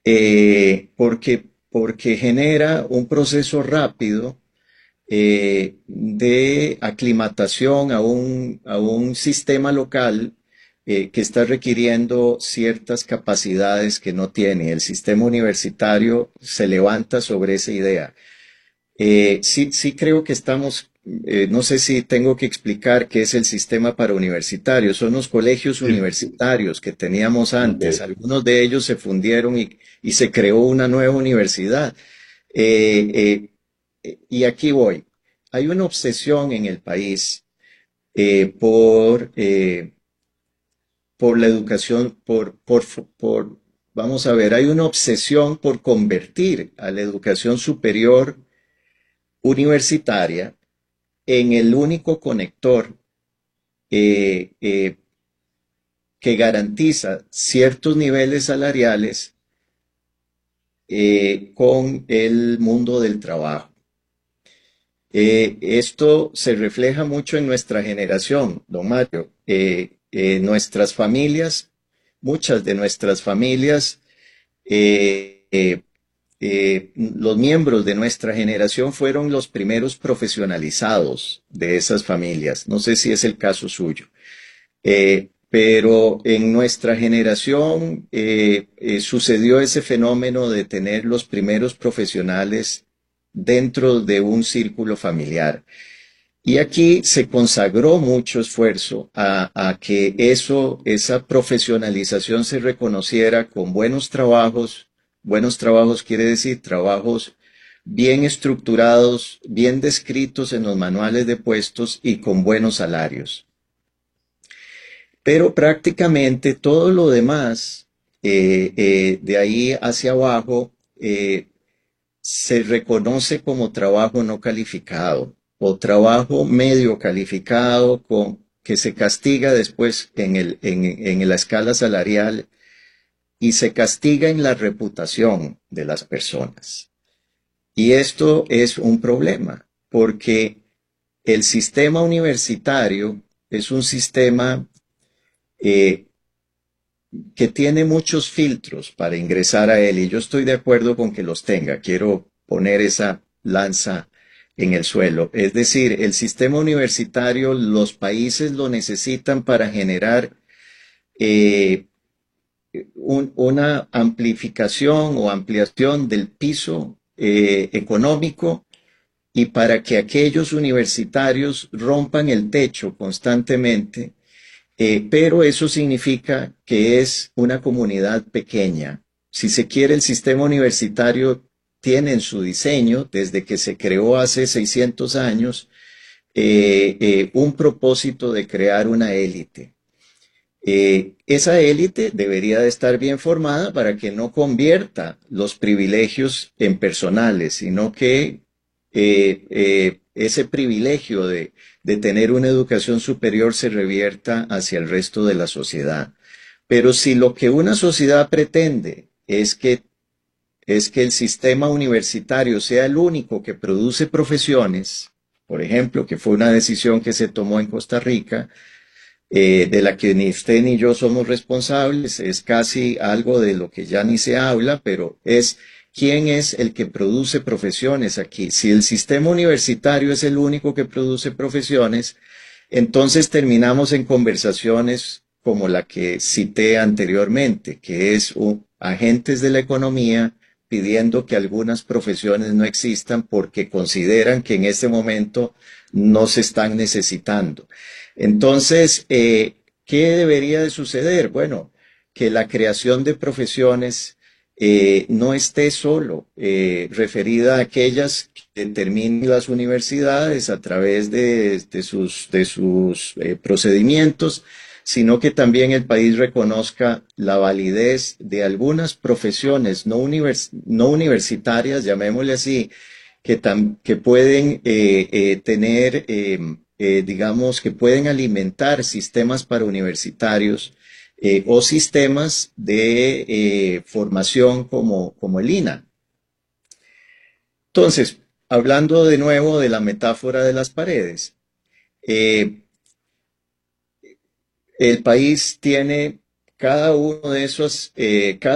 porque genera un proceso rápido de aclimatación a un sistema local que está requiriendo ciertas capacidades que no tiene. El sistema universitario se levanta sobre esa idea. Sí creo que estamos, no sé si tengo que explicar qué es el sistema para universitarios. Son los colegios Sí, universitarios que teníamos antes. ok. Algunos de ellos se fundieron y se creó una nueva universidad. Eh, y aquí voy. Hay una obsesión en el país eh, por, eh, por la educación, vamos a ver, hay una obsesión por convertir a la educación superior universitaria en el único conector eh, eh, que garantiza ciertos niveles salariales con el mundo del trabajo. Esto se refleja mucho en nuestra generación, don Mario. Nuestras familias, muchas de nuestras familias, los miembros de nuestra generación fueron los primeros profesionalizados de esas familias. No sé si es el caso suyo. Pero en nuestra generación sucedió ese fenómeno de tener los primeros profesionales dentro de un círculo familiar. Y aquí se consagró mucho esfuerzo a que esa profesionalización se reconociera con buenos trabajos. Buenos trabajos quiere decir trabajos bien estructurados, bien descritos en los manuales de puestos y con buenos salarios. Pero prácticamente todo lo demás, de ahí hacia abajo, se reconoce como trabajo no calificado o trabajo medio calificado que se castiga después en la escala salarial y se castiga en la reputación de las personas. Y esto es un problema porque el sistema universitario es un sistema eh, que tiene muchos filtros para ingresar a él y yo estoy de acuerdo con que los tenga. Quiero poner esa lanza en el suelo. Es decir, el sistema universitario, los países lo necesitan para generar eh, una amplificación o ampliación del piso económico y para que aquellos universitarios rompan el techo constantemente, pero eso significa que es una comunidad pequeña. Si se quiere, el sistema universitario tiene en su diseño, desde que se creó hace 600 años, un propósito de crear una élite. Esa élite debería de estar bien formada para que no convierta los privilegios en personales, sino que ese privilegio de tener una educación superior se revierta hacia el resto de la sociedad. Pero si lo que una sociedad pretende es que el sistema universitario sea el único que produce profesiones, por ejemplo, que fue una decisión que se tomó en Costa Rica, de la que ni usted ni yo somos responsables, es casi algo de lo que ya ni se habla, pero es quién es el que produce profesiones aquí. Si el sistema universitario es el único que produce profesiones, entonces terminamos en conversaciones como la que cité anteriormente, que es agentes de la economía pidiendo que algunas profesiones no existan porque consideran que en este momento no se están necesitando. Entonces, ¿qué debería de suceder? Bueno, que la creación de profesiones no esté solo referida a aquellas que determinen las universidades a través de sus procedimientos, sino que también el país reconozca la validez de algunas profesiones no universitarias, llamémosle así, que pueden tener, digamos, que pueden alimentar sistemas para universitarios o sistemas de formación como el INA. Entonces, hablando de nuevo de la metáfora de las paredes, eh, el país tiene cada uno de esos,